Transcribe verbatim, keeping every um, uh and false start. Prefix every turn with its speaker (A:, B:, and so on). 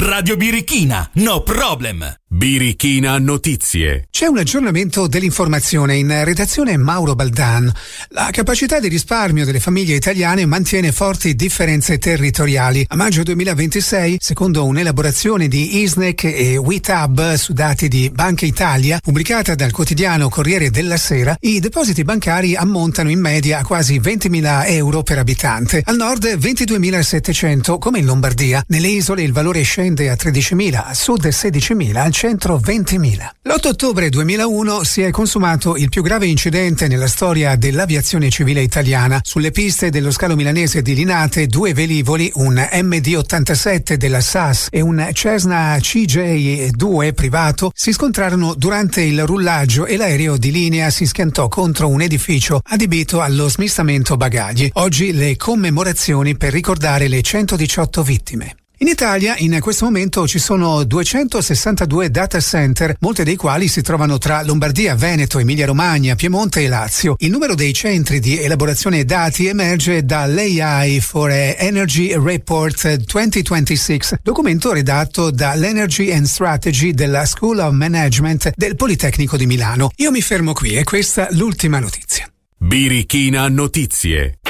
A: Radio Birichina, no problem. Birichina Notizie.
B: C'è un aggiornamento dell'informazione in redazione Mauro Baldan. La capacità di risparmio delle famiglie italiane mantiene forti differenze territoriali. A maggio duemilaventisei, secondo un'elaborazione di Isnec e WITAB su dati di Banca Italia, pubblicata dal quotidiano Corriere della Sera, i depositi bancari ammontano in media a quasi ventimila euro per abitante. Al nord ventiduemilasettecento, come in Lombardia. Nelle isole il valore scende a tredicimila, a sud sedicimila, al centro ventimila. L'otto ottobre duemilauno si è consumato il più grave incidente nella storia dell'aviazione civile italiana. Sulle piste dello scalo milanese di Linate, due velivoli, un M D ottantasette della S A S e un Cessna C J due privato, si scontrarono durante il rullaggio e l'aereo di linea si schiantò contro un edificio adibito allo smistamento bagagli. Oggi le commemorazioni per ricordare le centodiciotto vittime. In Italia in questo momento ci sono duecentosessantadue data center, molte dei quali si trovano tra Lombardia, Veneto, Emilia-Romagna, Piemonte e Lazio. Il numero dei centri di elaborazione dati emerge dall'A I for Energy Report duemilaventisei, documento redatto dall'Energy and Strategy della School of Management del Politecnico di Milano. Io mi fermo qui e questa l'ultima notizia.
A: Birichina Notizie.